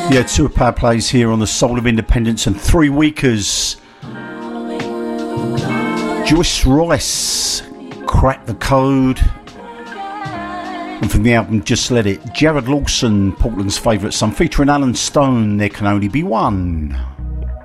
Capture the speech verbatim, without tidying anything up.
Yeah, two of Power Plays here on the Soul of Independence and Three Weekers. Joyce Royce, Crack the Code. And from the album Just Let It, Jared Lawson, Portland's favourite son, featuring Alan Stone, There Can Only Be One.